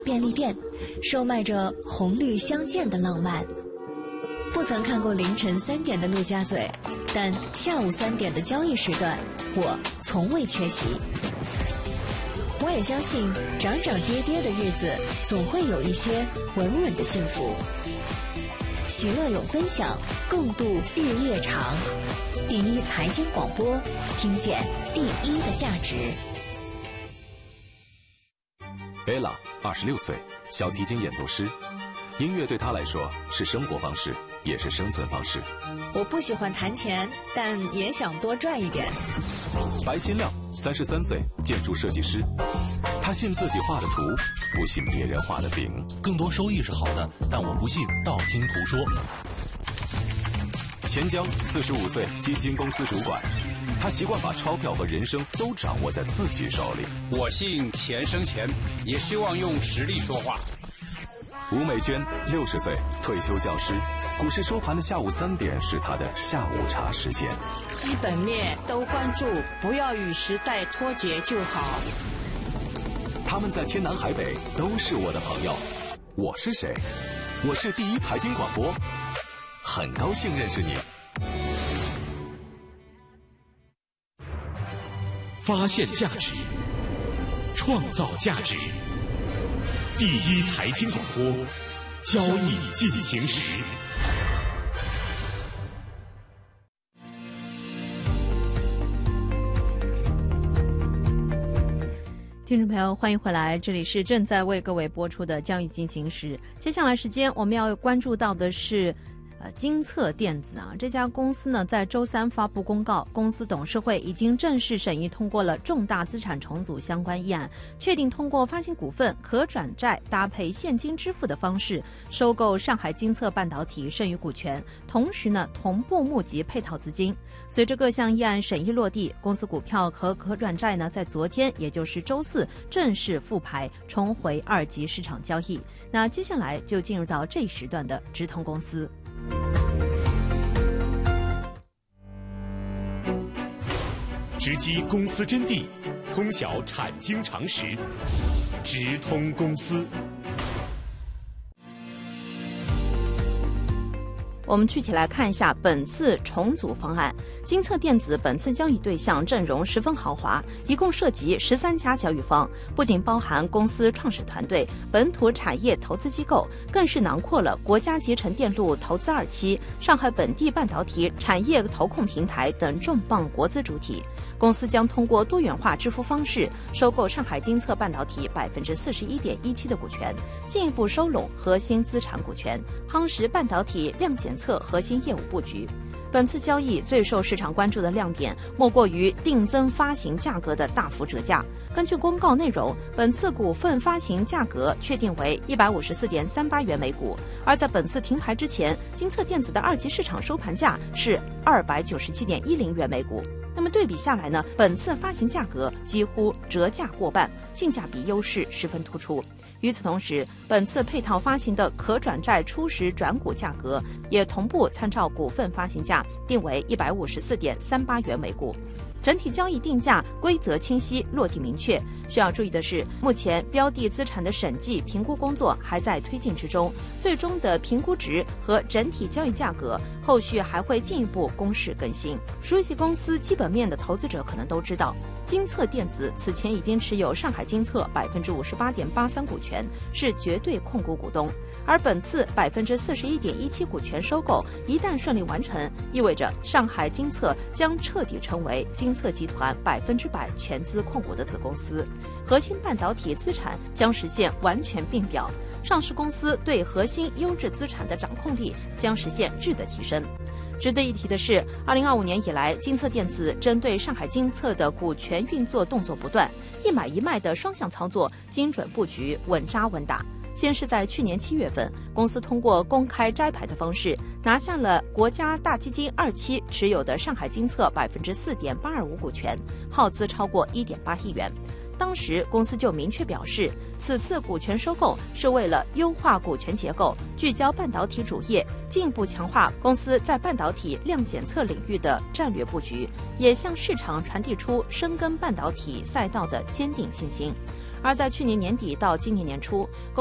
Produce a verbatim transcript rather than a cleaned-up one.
便利店，售卖着红绿相间的浪漫。不曾看过凌晨三点的陆家嘴，但下午三点的交易时段，我从未缺席。我也相信，涨涨跌跌的日子，总会有一些稳稳的幸福。喜乐有分享，共度日夜长。第一财经广播，听见第一的价值。 Ella 二十六岁，小提琴演奏师。音乐对她来说是生活方式，也是生存方式。 我不喜欢弹钱，但也想多赚一点。 白新亮三十三岁，建筑设计师。他信自己画的图，不信别人画的饼。 更多收益是好的，但我不信道听途说。 钱江四十五岁，基金公司主管。他习惯把钞票和人生都掌握在自己手里。 我信钱生钱，也希望用实力说话。 吴美娟六十岁，退休教师。股市收盘的下午三点是他的下午茶时间。 基本面都关注，不要与时代脱节就好。 他们在天南海北都是我的朋友。我是谁？我是第一财经广播，很高兴认识你。 发现价值，创造价值。第一财经广播，交易进行时。 听众朋友，欢迎回来，这里是正在为各位播出的交易进行时。接下来时间我们要关注到的是呃，金策电子啊，这家公司呢，在周三发布公告，公司董事会已经正式审议通过了重大资产重组相关议案，确定通过发行股份、可转债搭配现金支付的方式收购上海金策半导体剩余股权，同时呢，同步募集配套资金。随着各项议案审议落地，公司股票和可转债呢，在昨天，也就是周四正式复牌，重回二级市场交易。那接下来就进入到这一时段的直通公司。 直击公司真谛，通晓产经常识，直通公司。 我们具体来看一下本次重组方案。金策电子本次交易对象阵容十分豪华，一共涉及十三家交易方，不仅包含公司创始团队、本土产业投资机构，更是囊括了国家集成电路投资二期、上海本地半导体产业投控平台等重磅国资主体。公司将通过多元化支付方式收购上海金策半导体百分之四十一点一七的股权，进一步收拢核心资产股权，夯实半导体量检测核心业务布局。本次交易最受市场关注的亮点，莫过于定增发行价格的大幅折价。根据公告内容，本次股份发行价格确定为一百五十四点三八元每股，而在本次停牌之前，金策电子的二级市场收盘价是二百九十七点一零元每股。那么对比下来呢，本次发行价格几乎折价过半，性价比优势十分突出。与此同时，本次配套发行的可转债初始转股价格也同步参照股份发行价，定为一百五十四点三八元每股。整体交易定价规则清晰，落地明确。需要注意的是，目前标的资产的审计评估工作还在推进之中，最终的评估值和整体交易价格后续还会进一步公示更新。熟悉公司基本面的投资者可能都知道，金策电子此前已经持有上海金策百分之五十八点八三股权，是绝对控股股东。而本次百分之四十一点一七股权收购一旦顺利完成，意味着上海金策将彻底成为金策集团百分之百全资控股的子公司，核心半导体资产将实现完全并表，上市公司对核心优质资产的掌控力将实现质的提升。值得一提的是，二零二五年以来，金策电子针对上海金策的股权运作动作不断，一买一卖的双向操作，精准布局，稳扎稳打。先是在去年七月份，公司通过公开摘牌的方式拿下了国家大基金二期持有的上海金策百分之四点八二五股权，耗资超过一点八亿元。当时公司就明确表示，此次股权收购是为了优化股权结构，聚焦半导体主业，进一步强化公司在半导体量检测领域的战略布局，也向市场传递出深耕半导体赛道的坚定信心。 而在去年年底到今年年初，